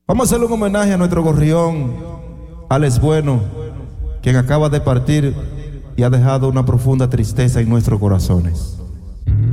Vamos a hacerle un homenaje a nuestro gorrión, Alex Bueno, quien acaba de partir y ha dejado una profunda tristeza en nuestros corazones.